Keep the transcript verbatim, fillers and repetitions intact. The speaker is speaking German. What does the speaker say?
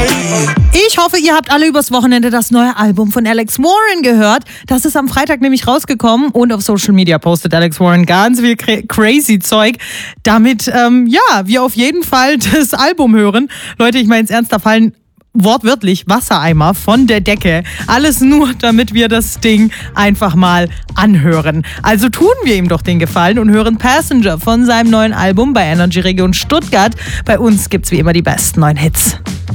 Ich hoffe, ihr habt alle übers Wochenende das neue Album von Alex Warren gehört. Das ist am Freitag nämlich rausgekommen und auf Social Media postet Alex Warren ganz viel crazy Zeug, damit ähm, ja, wir auf jeden Fall das Album hören. Leute, ich meine ins Ernst, da fallen wortwörtlich Wassereimer von der Decke. Alles nur, damit wir das Ding einfach mal anhören. Also tun wir ihm doch den Gefallen und hören Passenger von seinem neuen Album bei Energy Region Stuttgart. Bei uns gibt's wie immer die besten neuen Hits.